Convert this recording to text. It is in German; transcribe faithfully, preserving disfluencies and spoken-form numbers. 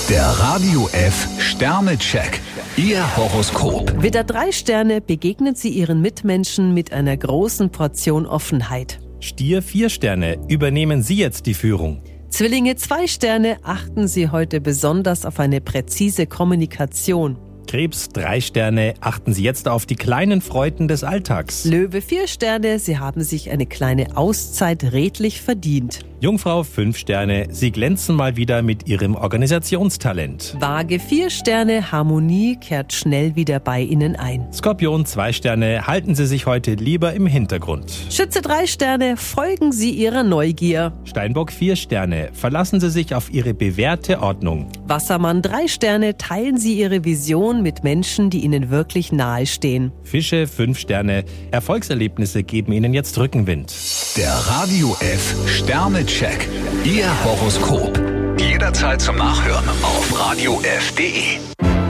Der Radio F Sternecheck. Ihr Horoskop. Widder drei Sterne, begegnen Sie Ihren Mitmenschen mit einer großen Portion Offenheit. Stier vier Sterne, übernehmen Sie jetzt die Führung. Zwillinge zwei Sterne, achten Sie heute besonders auf eine präzise Kommunikation. Krebs drei Sterne, achten Sie jetzt auf die kleinen Freuden des Alltags. Löwe vier Sterne, Sie haben sich eine kleine Auszeit redlich verdient. Jungfrau fünf Sterne, Sie glänzen mal wieder mit Ihrem Organisationstalent. Waage vier Sterne, Harmonie kehrt schnell wieder bei Ihnen ein. Skorpion zwei Sterne, halten Sie sich heute lieber im Hintergrund. Schütze drei Sterne, folgen Sie Ihrer Neugier. Steinbock vier Sterne, verlassen Sie sich auf Ihre bewährte Ordnung. Wassermann drei Sterne, teilen Sie Ihre Vision mit Menschen, die Ihnen wirklich nahe stehen. Fische fünf Sterne, Erfolgserlebnisse geben Ihnen jetzt Rückenwind. Der Radio F Sternecheck. Ihr Horoskop. Jederzeit zum Nachhören auf radio f punkt de.